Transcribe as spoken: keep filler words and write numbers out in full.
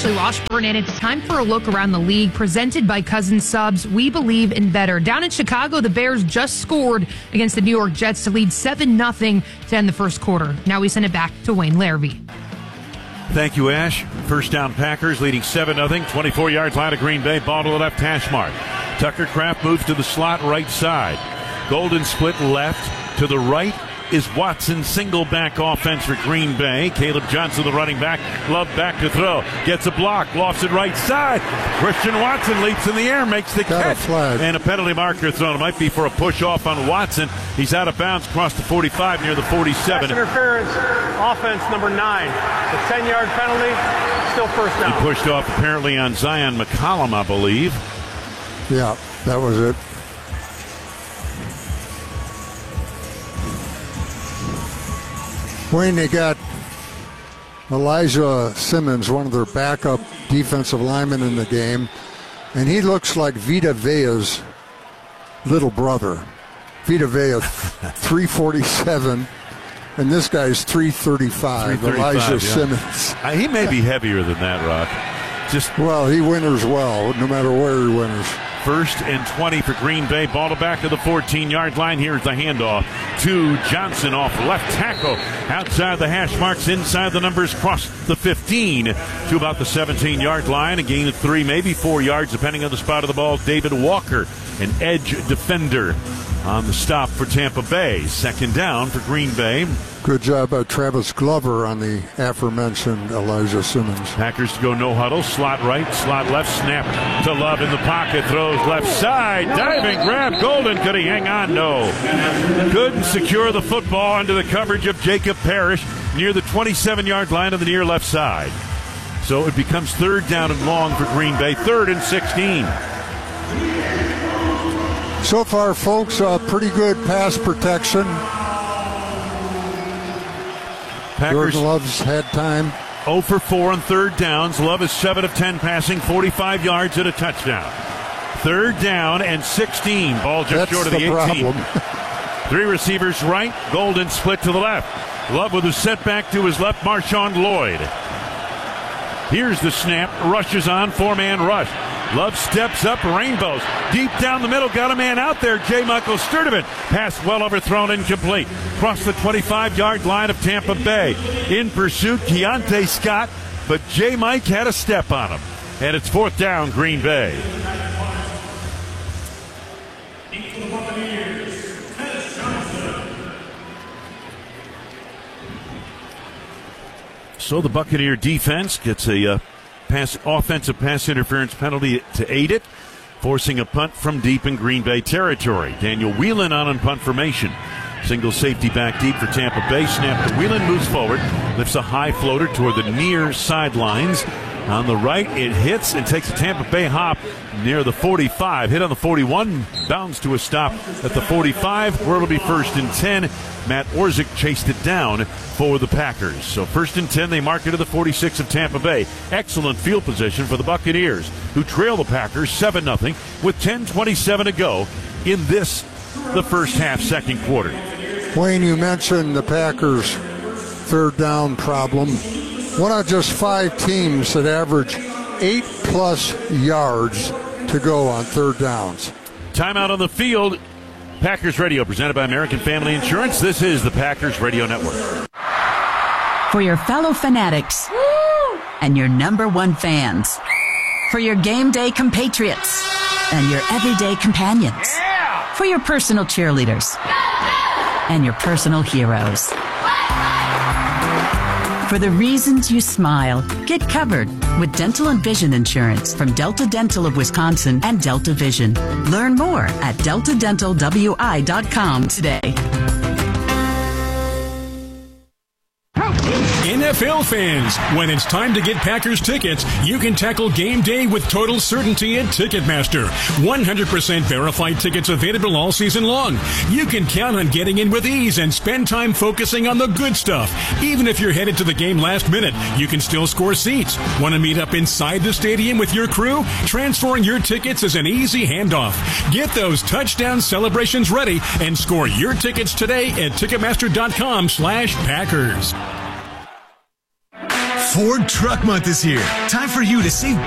Ashley Washburn, and it's time for a look around the league presented by Cousin Subs. We believe in better. Down in Chicago, the Bears just scored against the New York Jets to lead seven nothing to end the first quarter. Now we send it back to Wayne Larrabee. Thank you, Ash. First down Packers leading seven nothing. twenty-four yards line of Green Bay. Ball to the left hash mark. Tucker Kraft moves to the slot right side. Golden split left to the right is Watson. Single back offense for Green Bay. Caleb Johnson, the running back. Love back to throw. Gets a block. Lofts it right side. Christian Watson leaps in the air. Makes the Got catch. A flag. And a penalty marker thrown. It might be for a push off on Watson. He's out of bounds across the forty-five near the forty-seven. Pass interference. Offense number nine. The ten-yard penalty. Still first down. He pushed off apparently on Zion McCollum, I believe. Yeah, that was it. Wayne, they got Elijah Simmons, one of their backup defensive linemen in the game, and he looks like Vita Vea's little brother. Vita Vea, three forty-seven, and this guy's three thirty-five, Elijah yeah. Simmons. Uh, he may be heavier than that, Rock. Just Well, he winters well, no matter where he winters. First and twenty for Green Bay. Ball to back to the fourteen-yard line. Here's the handoff to Johnson off left tackle. Outside the hash marks, inside the numbers, cross the fifteen to about the seventeen-yard line. A gain of three, maybe four yards, depending on the spot of the ball. David Walker, an edge defender, on the stop for Tampa Bay. Second down for Green Bay. Good job by Travis Glover on the aforementioned Elijah Simmons. Packers to go no huddle. Slot right, slot left, snap to Love in the pocket. Throws left side. Diving grab. Golden. Could he hang on? No. Couldn't secure the football under the coverage of Jacob Parrish near the twenty-seven-yard line of the near left side. So it becomes third down and long for Green Bay. Third and sixteen. So far, folks, uh, pretty good pass protection. Packers Jordan Love's had time. oh for four on third downs. Love is seven of ten passing, forty-five yards and a touchdown. Third down and sixteen. Ball just That's short of the, the eighteen. Three receivers right. Golden split to the left. Love with a setback to his left. Marshawn Lloyd. Here's the snap. Rushes on. Four-man rush. Love steps up, rainbows. Deep down the middle, got a man out there, J. Michael Sturdivant. Pass well overthrown, incomplete. Cross the twenty-five-yard line of Tampa Bay. In pursuit, Keontae Scott, but J. Mike had a step on him. And it's fourth down, Green Bay. So the Buccaneer defense gets a uh, pass, offensive pass interference penalty to aid it, forcing a punt from deep in Green Bay territory. Daniel Whelan on in punt formation. Single safety back deep for Tampa Bay. Snap to Whelan, moves forward, lifts a high floater toward the near sidelines. On the right, it hits and takes a Tampa Bay hop near the forty-five. Hit on the forty-one, bounds to a stop at the forty-five, where it'll be first and ten. Matt Orzik chased it down for the Packers. So first and ten, they mark it to the forty-six of Tampa Bay. Excellent field position for the Buccaneers, who trail the Packers seven nothing with ten twenty-seven to go in this, the first half, second quarter. Wayne, you mentioned the Packers' third down problem. One of just five teams that average eight-plus yards to go on third downs. Timeout on the field. Packers Radio, presented by American Family Insurance. This is the Packers Radio Network. For your fellow fanatics Woo! And your number one fans. For your game day compatriots and your everyday companions. Yeah! For your personal cheerleaders and your personal heroes. For the reasons you smile, get covered with dental and vision insurance from Delta Dental of Wisconsin and Delta Vision. Learn more at delta dental w i dot com today. N F L fans, when it's time to get Packers tickets, you can tackle game day with total certainty at Ticketmaster. one hundred percent verified tickets available all season long. You can count on getting in with ease and spend time focusing on the good stuff. Even if you're headed to the game last minute, you can still score seats. Want to meet up inside the stadium with your crew? Transferring your tickets is an easy handoff. Get those touchdown celebrations ready and score your tickets today at Ticketmaster dot com slash Packers. Ford Truck Month is here. Time for you to save